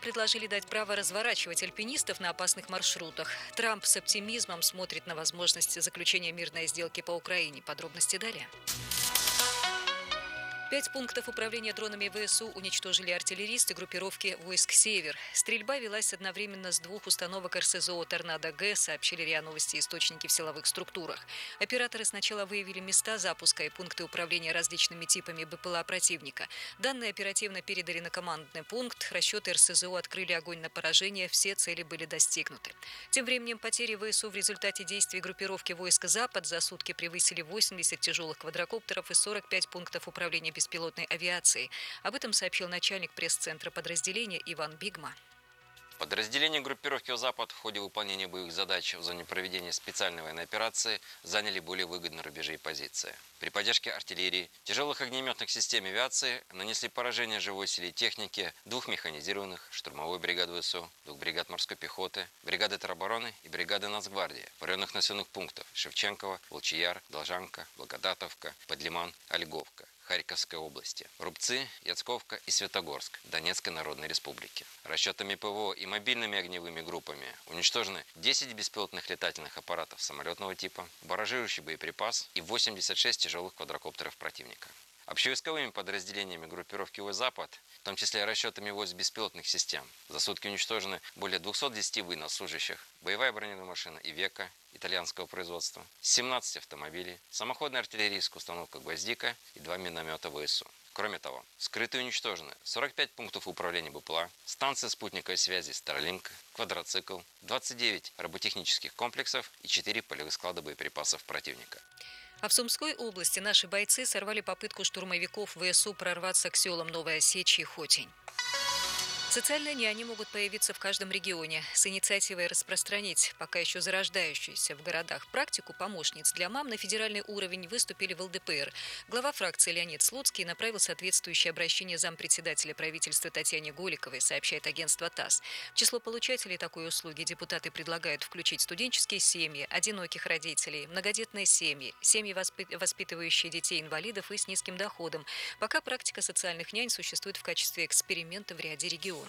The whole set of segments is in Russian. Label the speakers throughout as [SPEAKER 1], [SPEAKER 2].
[SPEAKER 1] предложили дать право разворачивать альпинистов на опасных маршрутах. Трамп с оптимизмом смотрит на возможность заключения мирной сделки по Украине. Подробности далее. 5 пунктов управления дронами ВСУ уничтожили артиллеристы группировки войск «Север». Стрельба велась одновременно с 2 установок РСЗО «Торнадо-Г», сообщили РИА Новости источники в силовых структурах. Операторы сначала выявили места запуска и пункты управления различными типами БПЛА противника. Данные оперативно передали на командный пункт. Расчеты РСЗО открыли огонь на поражение. Все цели были достигнуты. Тем временем потери ВСУ в результате действий группировки войск «Запад» за сутки превысили 80 тяжелых квадрокоптеров и 45 пунктов управления беспилотной авиации. Об этом сообщил начальник пресс-центра подразделения Иван Бигма.
[SPEAKER 2] Подразделения группировки «Запад» в ходе выполнения боевых задач в зоне проведения специальной военной операции заняли более выгодные рубежи и позиции. При поддержке артиллерии, тяжелых огнеметных систем авиации нанесли поражение живой силе и технике 2 механизированных, штурмовой бригады ВСУ, 2 бригад морской пехоты, бригады теробороны и бригады Нацгвардии в районах населенных пунктов Шевченково, Волчияр, Должанка, Благодатовка, Подлиман, Ольговка Харьковской области, Рубцы, Яцковка и Светогорск Донецкой Народной Республики. Расчетами ПВО и мобильными огневыми группами уничтожены 10 беспилотных летательных аппаратов самолетного типа, баражирующий боеприпас и 86 тяжелых квадрокоптеров противника. Общевойсковыми подразделениями группировки «Запад», в том числе расчетами войск беспилотных систем, за сутки уничтожены более 210 военнослужащих, боевая бронированная машина «Ивека» итальянского производства, 17 автомобилей, самоходная артиллерийская установка «Гвоздика» и 2 миномета ВСУ. Кроме того, скрыты и уничтожены 45 пунктов управления БПЛА, станция спутниковой связи Starlink, квадроцикл, 29 роботехнических комплексов и 4 полевых склада боеприпасов противника.
[SPEAKER 1] А в Сумской области наши бойцы сорвали попытку штурмовиков ВСУ прорваться к селам Новая Сечь и Хотень. Социальные няни могут появиться в каждом регионе с инициативой распространить пока еще зарождающуюся в городах практику помощниц для мам на федеральный уровень выступили в ЛДПР. Глава фракции Леонид Слуцкий направил соответствующее обращение зампредседателя правительства Татьяне Голиковой, сообщает агентство ТАСС. В число получателей такой услуги депутаты предлагают включить студенческие семьи, одиноких родителей, многодетные семьи, семьи, воспитывающие детей-инвалидов и с низким доходом. Пока практика социальных нянь существует в качестве эксперимента в ряде регионов.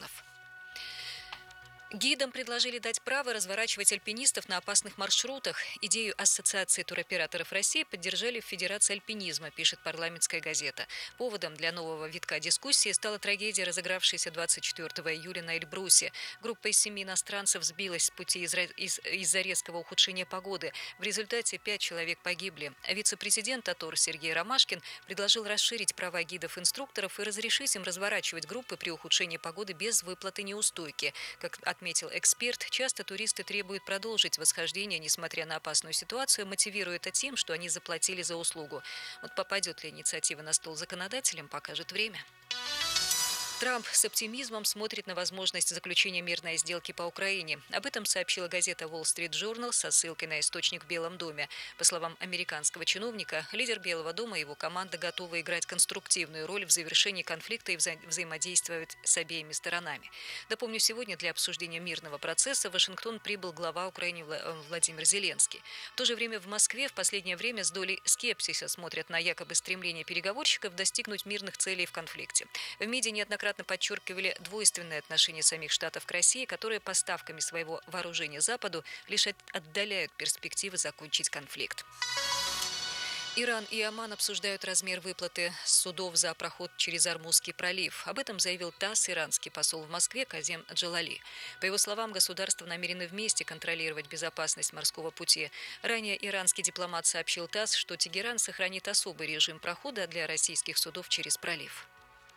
[SPEAKER 1] Гидам предложили дать право разворачивать альпинистов на опасных маршрутах. Идею Ассоциации туроператоров России поддержали в Федерации альпинизма, пишет парламентская газета. Поводом для нового витка дискуссии стала трагедия, разыгравшаяся 24 июля на Эльбрусе. Группа из 7 иностранцев сбилась с пути из-за резкого ухудшения погоды. В результате 5 человек погибли. Вице-президент АТОР Сергей Ромашкин предложил расширить права гидов-инструкторов и разрешить им разворачивать группы при ухудшении погоды без выплаты неустойки. Как отметил эксперт, часто туристы требуют продолжить восхождение, несмотря на опасную ситуацию, мотивируя это тем, что они заплатили за услугу. Вот попадет ли инициатива на стол законодателям, покажет время. Трамп с оптимизмом смотрит на возможность заключения мирной сделки по Украине. Об этом сообщила газета Wall Street Journal со ссылкой на источник в Белом доме. По словам американского чиновника, лидер Белого дома и его команда готовы играть конструктивную роль в завершении конфликта и взаимодействовать с обеими сторонами. Напомню, сегодня для обсуждения мирного процесса в Вашингтон прибыл глава Украины Владимир Зеленский. В то же время в Москве в последнее время с долей скепсиса смотрят на якобы стремление переговорщиков достигнуть мирных целей в конфликте. В МИДе неоднократно подчеркивали двойственное отношение самих Штатов к России, которые поставками своего вооружения Западу лишь отдаляют перспективы закончить конфликт. Иран и Оман обсуждают размер выплаты судов за проход через Ормузский пролив. Об этом заявил ТАСС иранский посол в Москве Казем Джалали. По его словам, государства намерены вместе контролировать безопасность морского пути. Ранее иранский дипломат сообщил ТАСС, что Тегеран сохранит особый режим прохода для российских судов через пролив.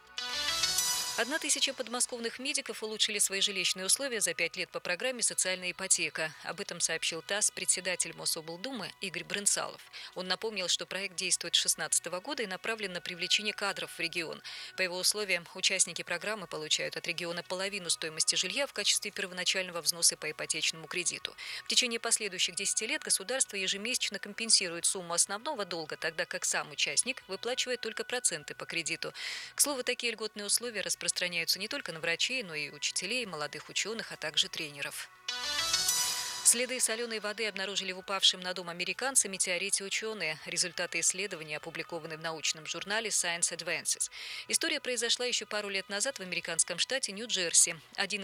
[SPEAKER 1] 1000 подмосковных медиков улучшили свои жилищные условия за 5 лет по программе «Социальная ипотека». Об этом сообщил ТАСС председатель Мособлдумы Игорь Брынцалов. Он напомнил, что проект действует с 2016 года и направлен на привлечение кадров в регион. По его условиям, участники программы получают от региона половину стоимости жилья в качестве первоначального взноса по ипотечному кредиту. В течение последующих 10 лет государство ежемесячно компенсирует сумму основного долга, тогда как сам участник выплачивает только проценты по кредиту. К слову, такие льготные условия распространяются не только на врачей, но и учителей, молодых ученых, а также тренеров. Следы соленой воды обнаружили в упавшем на дом американца метеорите ученые. Результаты исследования опубликованы в научном журнале Science Advances. История произошла еще пару лет назад в американском штате Нью-Джерси. Один